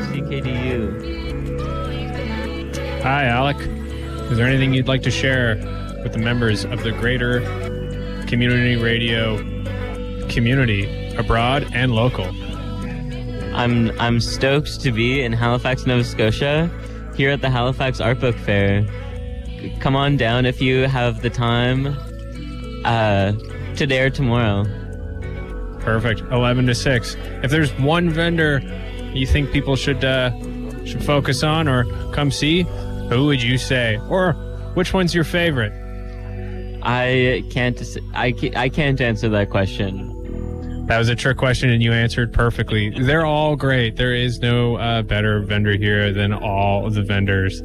CKDU. Hi, Alec. Is there anything you'd like to share with the members of the greater community radio community, abroad and local? I'm stoked to be in Halifax, Nova Scotia, here at the Halifax Art Book Fair. Come on down if you have the time, today or tomorrow. Perfect. 11 to 6. If there's one vendor you think people should focus on or come see, who would you say? Or which one's your favorite? I can't answer that question. That was a trick question, and you answered perfectly. They're all great. There is no better vendor here than all of the vendors.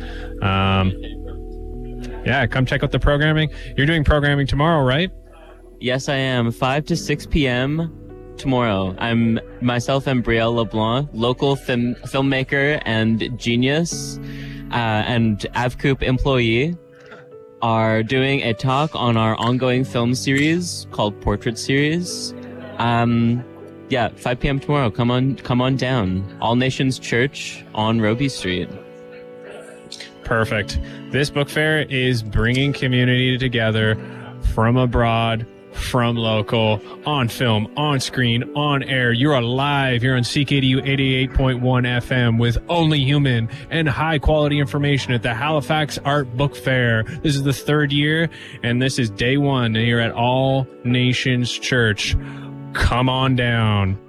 Yeah, come check out the programming. You're doing programming tomorrow, right? Yes, I am. 5 to 6 p.m. tomorrow. I'm myself and Brielle LeBlanc, local filmmaker and genius, and AvCoop employee, are doing a talk on our ongoing film series called Portrait Series. 5 p.m. tomorrow. Come on down. All Nations Church on Robie Street. Perfect. This book fair is bringing community together from abroad, from local, on film, on screen, on air. You're alive. You're on CKDU 88.1 FM with only human and high quality information at the Halifax Art Book Fair. This is the third year, and this is day one here at All Nations Church. Come on down.